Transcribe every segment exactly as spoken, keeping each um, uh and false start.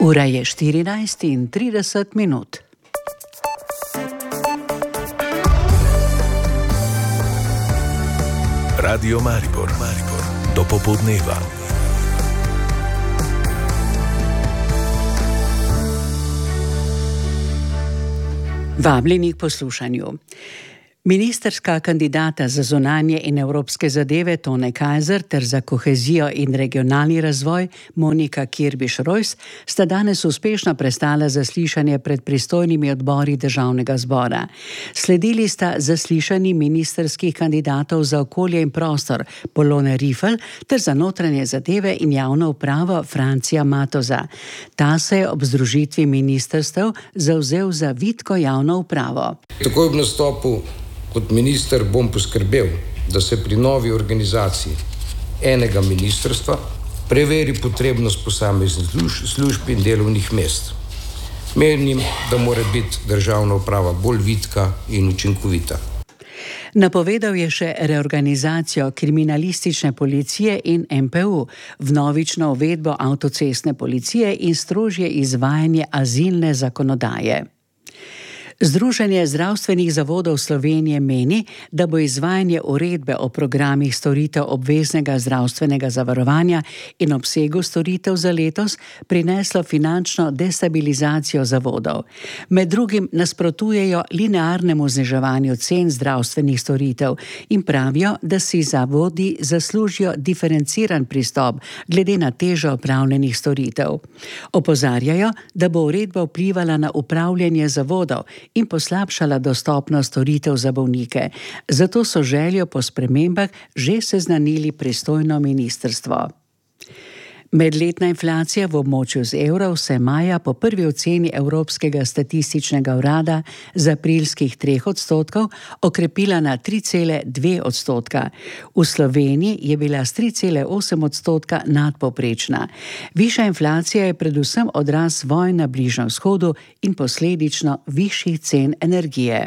Ura je štirinajst in trideset minut. Radio Maribor, Maribor, do popoldneva. Vabljeni k poslušanju. Ministrska kandidata za zunanje in evropske zadeve Tone Kajzer ter za kohezijo in regionalni razvoj Monika Kirbiš-Rojs sta danes uspešno prestala zaslišanje pred pristojnimi odbori Državnega zbora. Sledili sta zaslišanji ministrskih kandidatov za okolje in prostor Polone Rifl ter za notranje zadeve in javno upravo Francija Matoza. Ta se je ob združitvi ministrstev zavzel za vitko javno upravo. Takoj ob nastopu kot minister bom poskrbel, da se pri novi organizaciji enega ministrstva preveri potrebnost posameznih služb in delovnih mest. Menim, da mora biti državna uprava bolj vitka in učinkovita. Napovedal je še reorganizacijo kriminalistične policije in M P U, vnovično uvedbo avtocestne policije in strožje izvajanje azilne zakonodaje. Združenje zdravstvenih zavodov Slovenije meni, da bo izvajanje uredbe o programih storitev obveznega zdravstvenega zavarovanja in obsegu storitev za letos prineslo finančno destabilizacijo zavodov. Med drugim nasprotujejo linearnemu zniževanju cen zdravstvenih storitev in pravijo, da si zavodi zaslužijo diferenciran pristop glede na težo opravljenih storitev. Opozarjajo, da bo uredba vplivala na upravljanje zavodov in poslabšala dostopnost storitev za bolnike. Zato so željo po spremembah že seznanili pristojno ministrstvo. Medletna inflacija v območju z evra se maja po prvi oceni Evropskega statističnega urada z aprilskih treh odstotkov okrepila na tri cele dve odstotka. V Sloveniji je bila s tri cele osem odstotka nadpovprečna. Višja inflacija je predvsem odraz vojn na Bližnjem vzhodu in posledično višjih cen energije.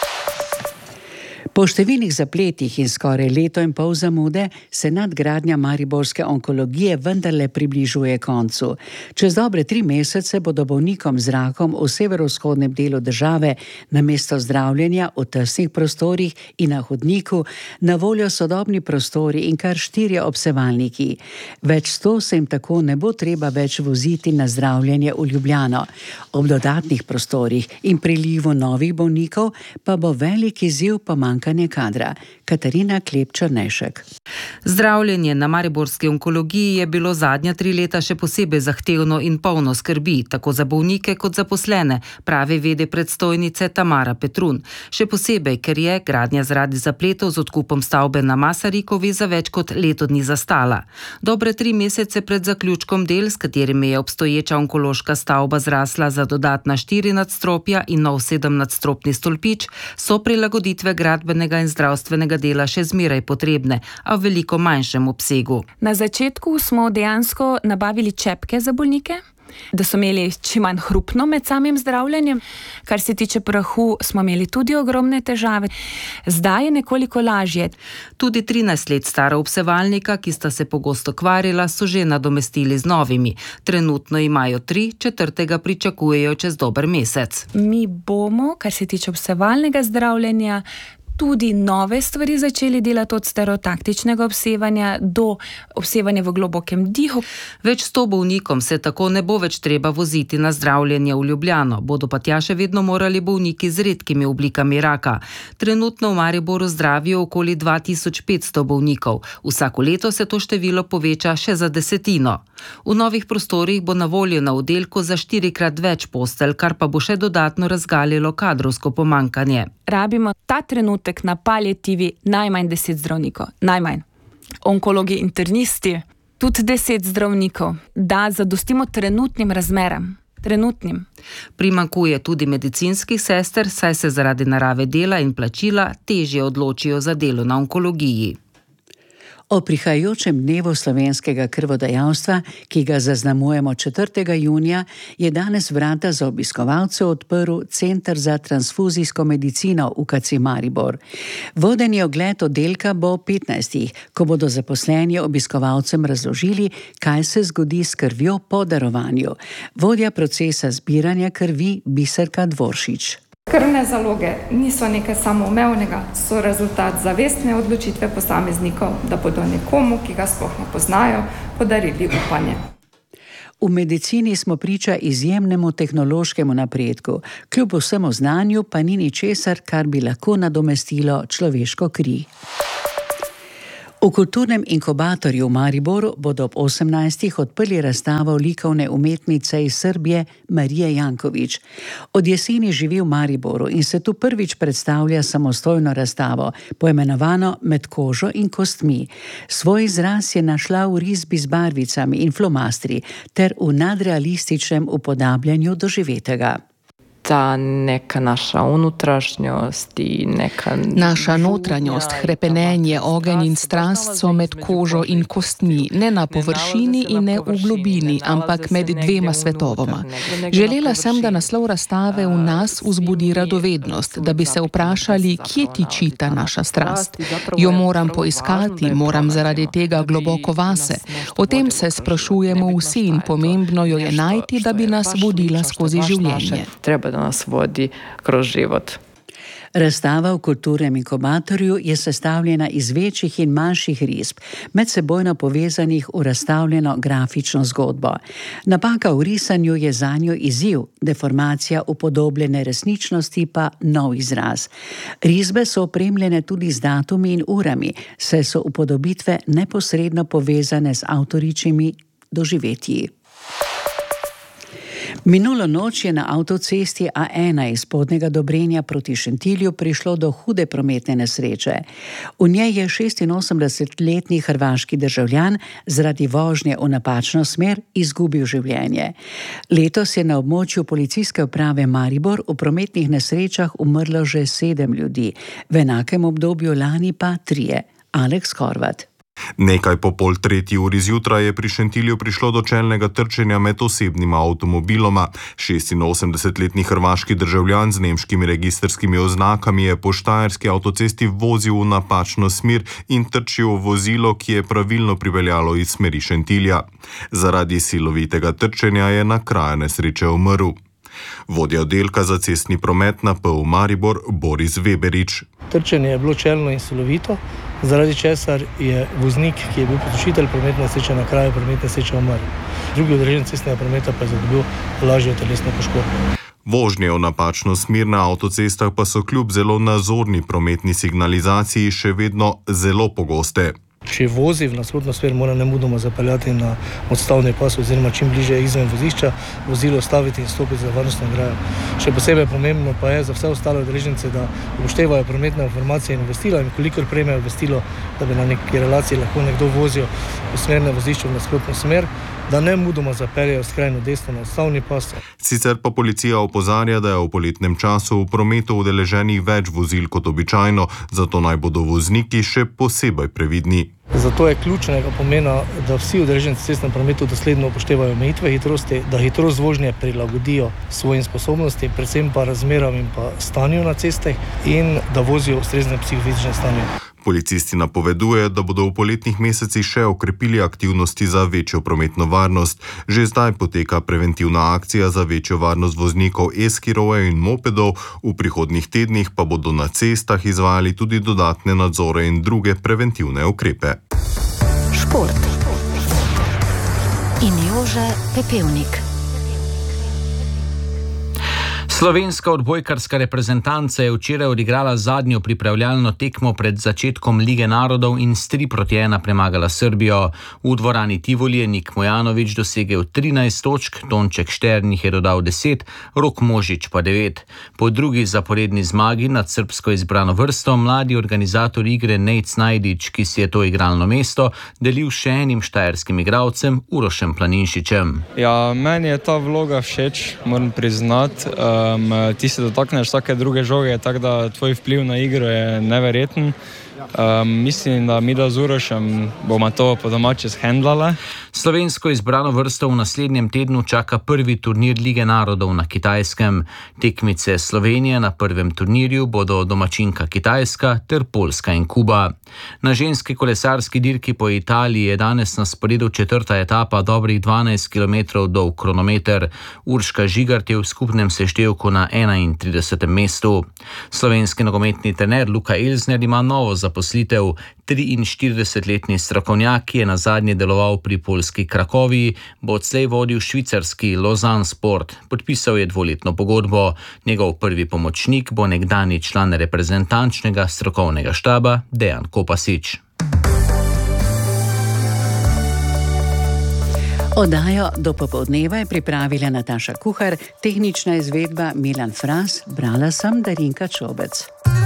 Po številnih zapletih in skoraj leto in pol zamude se nadgradnja mariborske onkologije vendarle približuje koncu. Čez dobre tri mesece bodo bolnikom z rakom v severovzhodnem delu države namesto zdravljenja v tesnih prostorih in na hodniku na voljo sodobni prostori in kar štirje obsevalniki. Več sto se jim tako ne bo treba več voziti na zdravljenje v Ljubljano. Ob dodatnih prostorih in prilivu novih bolnikov pa bo velik izziv pomanjkanja kadra. Katarina Klep-Črnešek. Zdravljenje na mariborski onkologiji je bilo zadnja tri leta še posebej zahtevno in polno skrbi, tako za bolnike kot zaposlene, pravi vede predstojnice Tamara Petrun. Še posebej, ker je gradnja zaradi zapletov z odkupom stavbe na Masarikovi za več kot leto dni zastala. Dobre tri mesece pred zaključkom del, s katerimi je obstoječa onkološka stavba zrasla za dodatna štiri nadstropja in nov sedem nadstropni stolpič, so prilagoditve gradbenega in zdravstvenega dela še zmeraj potrebne, a v veliko manjšem obsegu. Na začetku smo dejansko nabavili čepke za bolnike, da so imeli čim manj hrupno med samim zdravljenjem. Kar se tiče prahu, smo imeli tudi ogromne težave. Zdaj je nekoliko lažje. Tudi trinajst let stara obsevalnika, ki sta se pogosto kvarila, so že nadomestili z novimi. Trenutno imajo tri, četrtega pričakujejo čez dober mesec. Mi bomo, kar se tiče obsevalnega zdravljenja, tudi nove stvari začeli delati od stereotaktičnega obsevanja do obsevanja v globokem dihu. Več sto bolnikom se tako ne bo več treba voziti na zdravljenje v Ljubljano, bodo pa tja še vedno morali bolniki z redkimi oblikami raka. Trenutno v Mariboru zdravijo okoli dva tisoč petsto bolnikov. Vsako leto se to število poveča še za desetino. V novih prostorih bo na voljo na oddelku za štirikrat več postelj, kar pa bo še dodatno razgalilo kadrovsko pomanjkanje. Rabimo ta trenutek na paliativi najmanj deset zdravnikov. Najmanj. Onkologi, internisti, tudi deset zdravnikov, da zadostimo trenutnim razmeram. Trenutnim. Primanjkuje tudi medicinskih sester, saj se zaradi narave dela in plačila težje odločijo za delo na onkologiji. O prihajajočem dnevu slovenskega krvodajalstva, ki ga zaznamujemo četrtega junija, je danes vrata za obiskovalce odprl Center za transfuzijsko medicino U K C Maribor. Vodeni ogled oddelka bo ob petnajstih, ko bodo zaposleni obiskovalcem razložili, kaj se zgodi s krvjo po darovanju. Vodja procesa zbiranja krvi Biserka Dvoršič. Krvne zaloge niso nekaj samoumevnega, so rezultat zavestne odločitve posameznikov, da bodo nekomu, ki ga sploh ne poznajo, podarili upanje. V medicini smo priča izjemnemu tehnološkemu napredku, kljub vsemu znanju pa ni ničesar, kar bi lahko nadomestilo človeško kri. V kulturnem inkubatorju v Mariboru bodo ob osemnajstih odprli razstavo likovne umetnice iz Srbije Marije Janković. Od jeseni živi v Mariboru in se tu prvič predstavlja samostojno razstavo, poimenovano Med kožo in kostmi. Svoj izraz je našla v risbi z barvicami in flomastri ter v nadrealističnem upodabljanju doživetega. Ta neka naša unutrašnjost i neka... Naša notranjost, hrepenenje, ogenj in strast so med kožo in kostmi, ne na površini in ne v globini, ampak med dvema svetovoma. Želela sem, da naslov razstave v nas vzbudi radovednost, da bi se vprašali, kje tiči ta naša strast. Jo moram poiskati, moram zaradi tega globoko vase. O tem se sprašujemo vsi in pomembno jo je najti, da bi nas vodila skozi življenje. Treba da nas vodi kroz život. Razstava v kulturnem inkubatorju je sestavljena iz večjih in manjših risb, medsebojno povezanih v razstavljeno grafično zgodbo. Napaka v risanju je zanjo izziv, deformacija upodobljene resničnosti pa nov izraz. Risbe so opremljene tudi z datumi in urami, saj so upodobitve neposredno povezane z avtoričimi doživetji. Minulo noč je na avtocesti A ena iz Spodnjega Dobrenja proti Šentilju prišlo do hude prometne nesreče. V njej je šestinosemdesetletni hrvaški državljan zaradi vožnje v napačno smer izgubil življenje. Letos je na območju policijske uprave Maribor v prometnih nesrečah umrlo že sedem ljudi, v enakem obdobju lani pa trije. Aleks Horvat. Nekaj po pol tretji uri zjutraj je pri Šentilju prišlo do čelnega trčenja med osebnima avtomobiloma. šestinosemdesetletni hrvaški državljan z nemškimi registrskimi oznakami je po štajerski avtocesti vozil v napačno smer in trčil v vozilo, ki je pravilno pripeljalo iz smeri Šentilja. Zaradi silovitega trčenja je na kraju nesreče umrl. Vodja oddelka za cestni promet na P U Maribor Boris Weberič. Trčenje je bilo čelno in silovito, zaradi česar je voznik, ki je bil povzročitelj prometne nesreče, na kraju prometne nesreče umrl. Drugi udeleženec cestnega prometa pa je zadobil lažjo telesno poškodbo. Vožnje v napačno smer na avtocestah pa so kljub zelo nazorni prometni signalizaciji še vedno zelo pogoste. Če vozi v nasprotno smer, mora nemudoma zapeljati na odstavni pas oziroma čim bliže izven vozišča, vozilo staviti in stopiti za varnostno ograjo. Še posebej pomembno pa je za vse ostale udeležence, da upoštevajo prometne informacije in obvestila, in kolikor prejmejo obvestilo, da bi na neki relaciji lahko nekdo vozil v smernem vozišču v nasprotno smer, da nemudoma zapeljejo skrajno desno na odstavni pas. Sicer pa policija opozarja, da je v poletnem času v prometu udeleženih več vozil kot običajno, zato naj bodo vozniki še posebej previdni. Zato je ključnega pomena, da vsi udeleženci v cestnem prometu dosledno upoštevajo omejitve hitrosti, da hitrost vožnje prilagodijo svojim sposobnostim, predvsem pa razmeram in pa stanju na cestah, in da vozijo v ustreznem psihofizičnem stanju. Policisti napovedujejo, da bodo v poletnih mesecih še okrepili aktivnosti za večjo prometno varnost. Že zdaj poteka preventivna akcija za večjo varnost voznikov e-skirojev in mopedov, v prihodnjih tednih pa bodo na cestah izvajali tudi dodatne nadzore in druge preventivne ukrepe. Šport. In Jože Pepevnik. Slovenska odbojkarska reprezentanca je včeraj odigrala zadnjo pripravljalno tekmo pred začetkom Lige narodov in s tri proti ena premagala Srbijo. V dvorani Tivoli je Nik Mojanović dosegel trinajst točk, Tonček Štern jih je dodal deset, Rok Možič pa devet. Po drugi zaporedni zmagi nad srbsko izbrano vrsto mladi organizator igre Nejc Najdič, ki si je to igralno mesto delil še enim štajerskim igralcem Urošem Planinšičem. Ja, meni je ta vloga všeč, moram priznati. Um, ti se dotakneš vsake druge žoge, tako da tvoj vpliv na igro je neverjeten. Um, mislim, da mi da z Urošem bomo to po domače zhendlale. Slovensko izbrano vrsto v naslednjem tednu čaka prvi turnir Lige narodov na Kitajskem. Tekmice Slovenije na prvem turnirju bodo domačinka Kitajska ter Poljska in Kuba. Na ženski kolesarski dirki po Italiji je danes na sporedu četrta etapa dobrih dvanajst kilometrov dolg kronometer. Urška Žigart je v skupnem seštevku na enaintridesetem mestu. Slovenski nogometni trener Luka Elsner ima novo zaposlitev. triinštiridesetletni strokovnjak, ki je nazadnje deloval pri poljski Krakoviji, bo odslej vodil švicarski Lausanne Sport. Podpisal je dvoletno pogodbo. Njegov prvi pomočnik bo nekdanji član reprezentančnega strokovnega štaba Dejan Kopasič. Oddajo do popoldneva je pripravila Nataša Kuhar, tehnična izvedba Milan Fras, brala sem Darinka Čobec.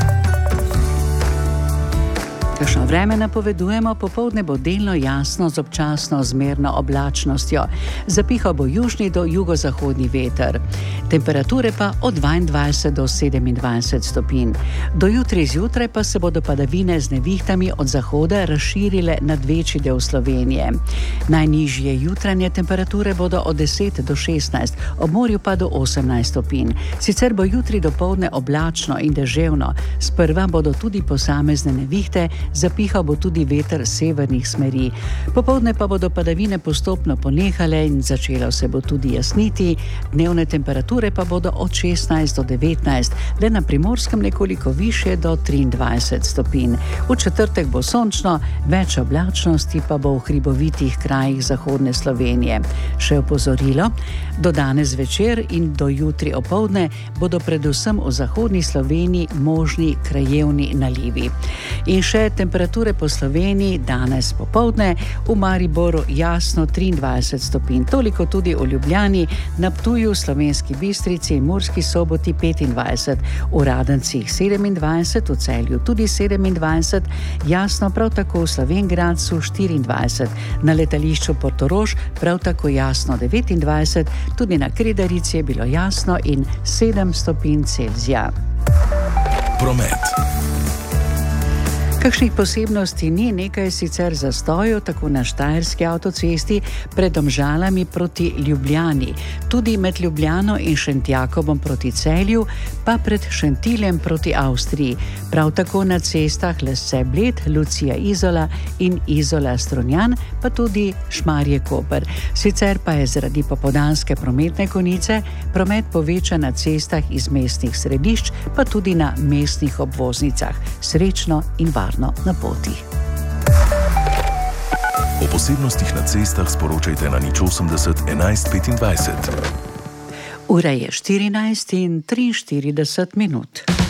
Kakšno vreme napovedujemo, popoldne bo delno jasno z občasno zmerno oblačnostjo. Zapihal bo južni do jugozahodni veter. Temperature pa od dvaindvajset do sedemindvajset stopinj. Do jutri zjutraj pa se bodo padavine z nevihtami od zahoda razširile nad večji del Slovenije. Najnižje jutranje temperature bodo od deset do šestnajst, ob morju pa do osemnajst stopinj. Sicer bo jutri dopoldne oblačno in deževno. Sprva bodo tudi posamezne nevihte, zapihal bo tudi veter severnih smeri. Popoldne pa bodo padavine postopno ponehale in začelo se bo tudi jasniti. Dnevne temperature pa bodo od šestnajst do devetnajst, le na Primorskem nekoliko višje do triindvajset stopinj. V četrtek bo sončno, več oblačnosti pa bo v hribovitih krajih zahodne Slovenije. Še opozorilo, do danes večer in do jutri opoldne bodo predvsem v zahodni Sloveniji možni krajevni nalivi. In še temperature po Sloveniji danes popoldne, v Mariboru jasno triindvajset stopinj, toliko tudi v Ljubljani, na Ptuju, Slovenski Bistrici in Murski Soboti petindvajset, v Radencih sedemindvajset, v Celju tudi sedemindvajset, jasno prav tako v Slovenj Gradcu štiriindvajset, na letališču Portorož prav tako jasno devetindvajset, tudi na Kredarici je bilo jasno in sedem stopinj Celzija. Promet. Kakšnih posebnosti ni, nekaj sicer zastojev tako na Štajerski avtocesti pred Domžalami proti Ljubljani, tudi med Ljubljano in Šentjakobom proti Celju, pa pred Šentiljem proti Avstriji. Prav tako na cestah Lesce-Bled, Lucija-Izola in Izola-Strunjan, pa tudi Šmarje-Koper. Sicer pa je zaradi popoldanske prometne konice promet povečan na cestah iz mestnih središč, pa tudi na mestnih obvoznicah. Srečno in varno na poti. O posebnostih na cestah sporočajte na nič osemdeset enajst petindvajset. Ura je štirinajst in triinštirideset minut.